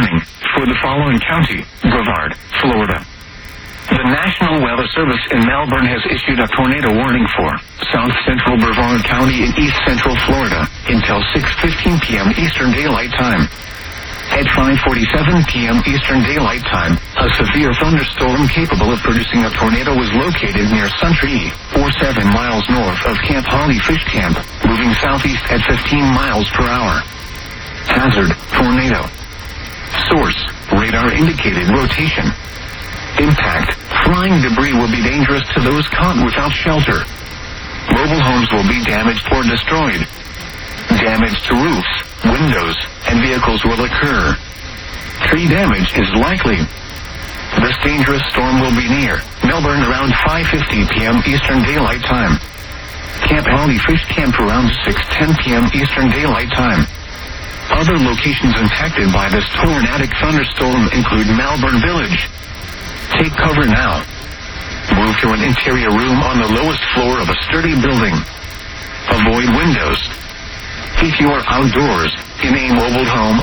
warning for the following county: Brevard, Florida. The National Weather Service in Melbourne has issued a tornado warning for South Central Brevard County in East Central Florida until 6:15 p.m. Eastern Daylight Time. At 5:47 p.m. Eastern Daylight Time, a severe thunderstorm capable of producing a tornado was located near Suntree, 7 miles north of Camp Holly Fish Camp, moving southeast at 15 miles per hour. Hazard: tornado. Source: radar indicated rotation. Impact: flying debris will be dangerous to those caught without shelter. Mobile homes will be damaged or destroyed. Damage to roofs, windows, and vehicles will occur. Tree damage is likely. This dangerous storm will be near Melbourne around 5:50 p.m. Eastern Daylight Time. Camp Holly Fish Camp around 6:10 p.m. Eastern Daylight Time. Other locations impacted by this tornadic thunderstorm include Melbourne Village. Take cover now. Move to an interior room on the lowest floor of a sturdy building. Avoid windows. If you are outdoors, in a mobile home